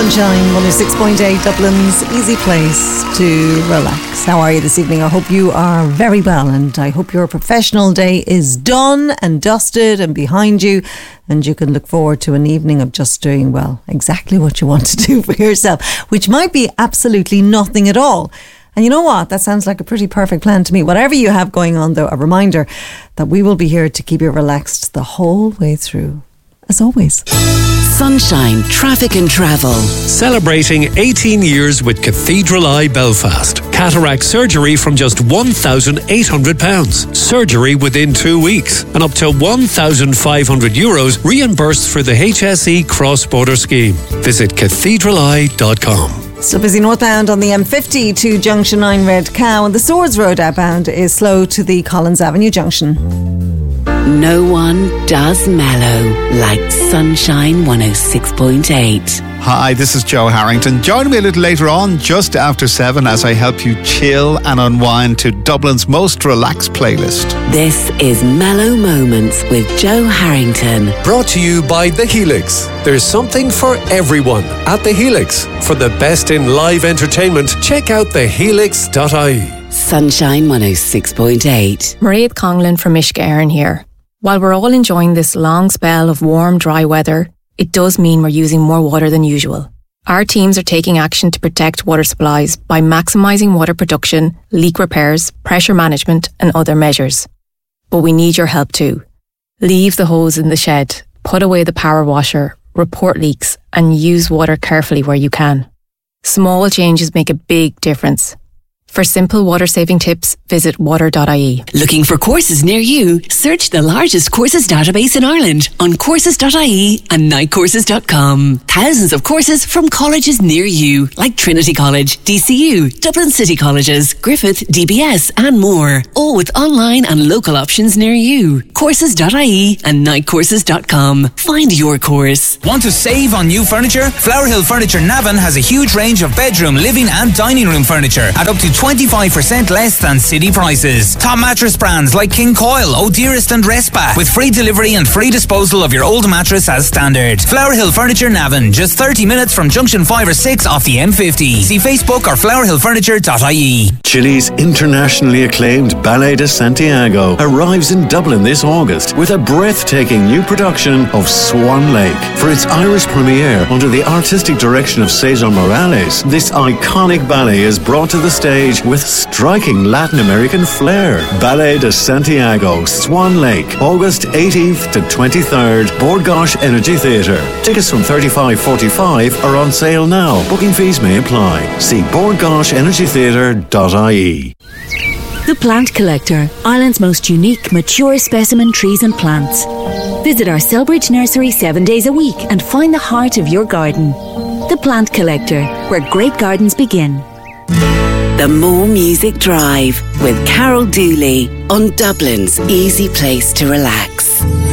Sunshine 106.8, Dublin's easy place to relax. How are you this evening? I hope you are very well, and I hope your professional day is done and dusted and behind you, and you can look forward to an evening of just doing, well, exactly what you want to do for yourself, which might be absolutely nothing at all. And you know what? That sounds like a pretty perfect plan to me. Whatever you have going on, though, a reminder that we will be here to keep you relaxed the whole way through, as always. Sunshine Traffic and Travel. Celebrating 18 years with Cathedral Eye Belfast. Cataract surgery from just £1,800. Surgery within 2 weeks. And up to €1,500 reimbursed for the HSE cross-border scheme. Visit cathedraleye.com. So busy northbound on the M50 to Junction 9 Red Cow, and the Swords Road outbound is slow to the Collins Avenue junction. No one does mellow like Sunshine 106.8. Hi, this is Joe Harrington. Join me a little later on, just after 7, as I help you chill and unwind to Dublin's most relaxed playlist. This is Mellow Moments with Joe Harrington. Brought to you by The Helix. There's something for everyone at The Helix. For the best in live entertainment, check out thehelix.ie. Sunshine 106.8. Mairead Conglin from Uisce Éireann here. While we're all enjoying this long spell of warm, dry weather, it does mean we're using more water than usual. Our teams are taking action to protect water supplies by maximising water production, leak repairs, pressure management and other measures. But we need your help too. Leave the hose in the shed, put away the power washer, report leaks and use water carefully where you can. Small changes make a big difference. For simple water-saving tips, visit water.ie. Looking for courses near you? Search the largest courses database in Ireland on courses.ie and nightcourses.com. Thousands of courses from colleges near you, like Trinity College, DCU, Dublin City Colleges, Griffith, DBS and more. All with online and local options near you. Courses.ie and nightcourses.com. Find your course. Want to save on new furniture? Flower Hill Furniture Navan has a huge range of bedroom, living and dining room furniture at up to 25% less than city prices. Top mattress brands like King Coil, O'Dearest and Respa, with free delivery and free disposal of your old mattress as standard. Flower Hill Furniture Navan, just 30 minutes from Junction 5 or 6 off the M50. See Facebook or flowerhillfurniture.ie. Chile's internationally acclaimed Ballet de Santiago arrives in Dublin this August with a breathtaking new production of Swan Lake. For its Irish premiere under the artistic direction of Cesar Morales, this iconic ballet is brought to the stage with striking Latin American flair. Ballet de Santiago, Swan Lake, August 18th to 23rd, Bord Gáis Energy Theatre. Tickets from $35.45 are on sale now. Booking fees may apply. See bordgaisenergytheatre.ie. The Plant Collector, Ireland's most unique, mature specimen trees and plants. Visit our Selbridge nursery 7 days a week and find the heart of your garden. The Plant Collector, where great gardens begin. The More Music Drive with Carol Dooley on Dublin's easy place to relax.